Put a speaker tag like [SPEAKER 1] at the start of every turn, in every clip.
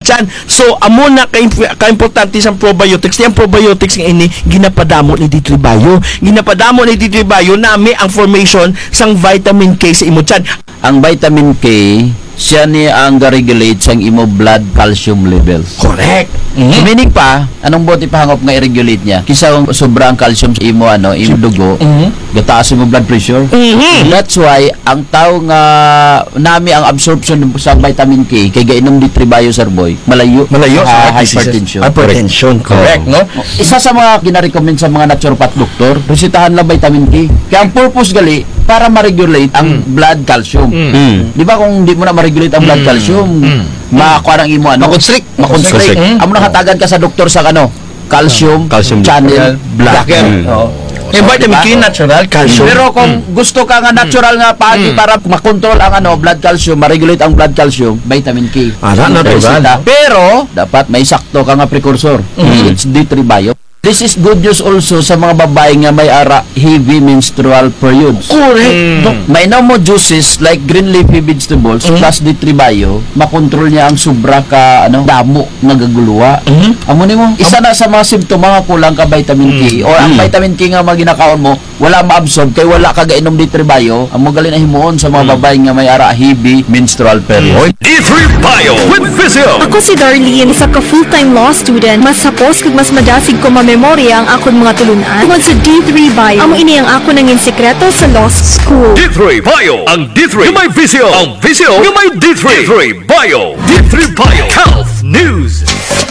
[SPEAKER 1] tiyan. So amo na ka-importante sa probiotics. Yung probiotics nga ini ginapadamo ni D3 Bio. Ginapadamo ni D3 Bio nami ang formation sang vitamin K sa imo tiyan.
[SPEAKER 2] Ang vitamin K, siya ni ang regulate sa imo blood calcium levels.
[SPEAKER 1] Correct.
[SPEAKER 2] So, meaning pa, anong bote pahangop nga i-regulate niya? Kisa sobrang calcium sa imo imo dugo, gataas mo blood pressure. That's why ang tao nga nami ang absorption sa vitamin K kay gainom D3 Bio sir boy, malayo sa hypertension.
[SPEAKER 1] Hypertension, correct, no?
[SPEAKER 2] Isa sa mga gina-recommend sa mga naturopath doktor, resetahan lang vitamin K. Kaya ang purpose gali para ma-regulate ang blood calcium. Di ba kung di mo na ma-regulate ang blood calcium, makuha ng imo makonstrict. Amo nakatagan ka sa doktor sa calcium channel blocker.
[SPEAKER 1] Yung vitamin K, natural, calcium.
[SPEAKER 2] Pero kung gusto ka nga natural nga paagi para makontrol ang blood calcium, ma-regulate ang blood calcium, vitamin K.
[SPEAKER 1] Natural.
[SPEAKER 2] Pero dapat may sakto ka nga precursor. It's D3 Bio. This is good news also sa mga babae nga may heavy menstrual periods.
[SPEAKER 1] Correct.
[SPEAKER 2] May mo juices like green leafy vegetables plus D3 Bio, makontrol niya ang sobra ka damo nga gaguluwa. Amo nimo, isa na sa mga simptoma nga kulang ka vitamin K or ang vitamin K nga maginakaon mo wala ma-absorb kay wala ka gainom D3 Bio, amo gali na himuon sa mga babae nga may heavy menstrual period.
[SPEAKER 3] D3 Bio with Physio.
[SPEAKER 4] Ako si Darlene, isa ka full-time law student. Mas sapos kag mas madasig ko memorya ang akon mga tulunan tungod sa D3 Bio. Amo ini ang ako nangin sekreto sa law school.
[SPEAKER 3] D3 Bio. Ang D3 yung may Physio. Ang Physio yung may D3. D3 Bio. D3 Bio. Health News.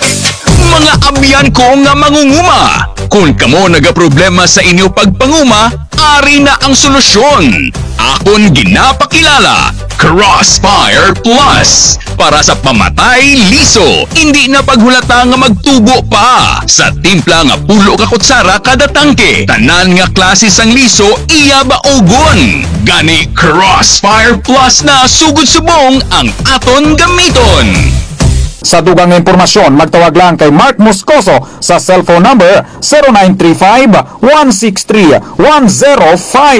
[SPEAKER 3] Mga amyan ko nga mangunguma. Kung kamo nagaproblema sa inyo pagpanguma, ari na ang solusyon. Akon ginapakilala, Crossfire Plus. Para sa pamatay liso, hindi na paghulata nga magtubo pa. Sa timpla nga pulo ka kutsara kada tangke, tanan nga klase sang liso iya baogon. Gani Crossfire Plus na sugod subong ang aton gamiton.
[SPEAKER 5] Sa dugang impormasyon, magtawag lang kay Mark Moscoso sa cellphone number 0935-163-105.